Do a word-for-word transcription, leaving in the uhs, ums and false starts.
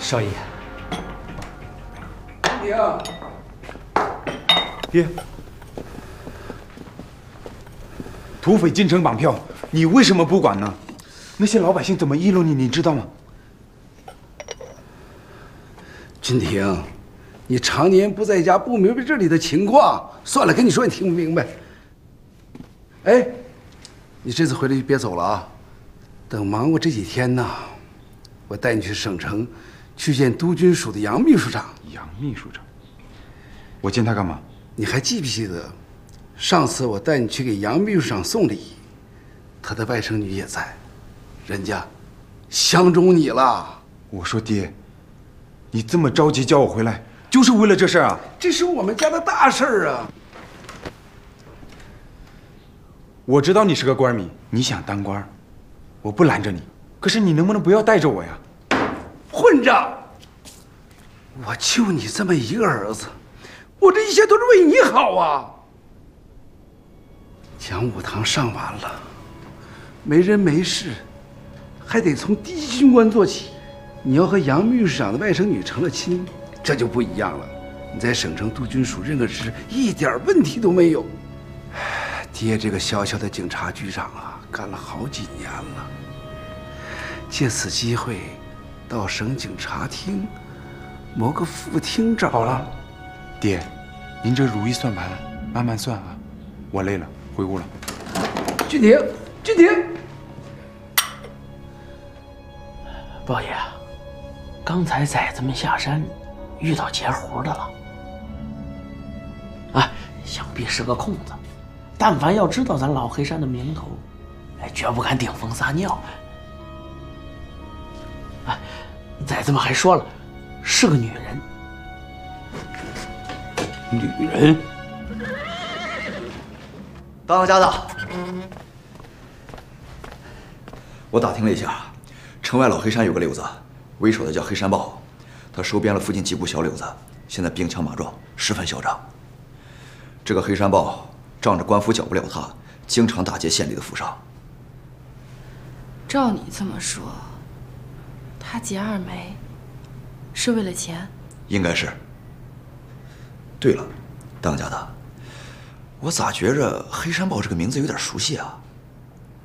少爷。 爹， 爹，土匪进城绑票，你为什么不管呢？那些老百姓怎么议论你，你知道吗？ 君庭，你常年不在家，不明白这里的情况。算了，跟你说你听不明白。哎，你这次回来就别走了啊！等忙过这几天呢，我带你去省城，去见督军署的杨秘书长。 杨秘书长，我见他干嘛？ 你还记不记得，上次我带你去给杨秘书长送礼，他的外甥女也在，人家相中你了。 我说爹，你这么着急叫我回来，就是为了这事儿啊？ 这是我们家的大事儿啊！ 我知道你是个官迷，你想当官，我不拦着你，可是你能不能不要带着我呀？ 混账！我就你这么一个儿子，我这一切都是为你好啊！讲武堂上完了，没人没事，还得从低军官做起。你要和杨秘书长的外甥女成了亲，这就不一样了。你在省城督军署任个职，一点问题都没有。爹这个小小的警察局长啊，干了好几年了。借此机会，到省警察厅谋个副厅长。 好了，爹，您这如意算盘慢慢算啊，我累了，回屋了。 俊庭，俊庭， 包爷，刚才崽子们下山遇到截胡的了，哎，想必是个空子。但凡要知道咱老黑山的名头，哎，绝不敢顶风撒尿。哎，崽子们还说了，是个女人。女人？ 当家的，我打听了一下，城外老黑山有个溜子，为首的叫黑山豹，他收编了附近几股小溜子，现在兵强马壮，十分嚣张。这个黑山豹仗着官府剿不了他，经常打劫县里的府上。 照你这么说，他劫二梅是为了钱？ 应该是。对了，当家的，我咋觉着黑山豹这个名字有点熟悉啊？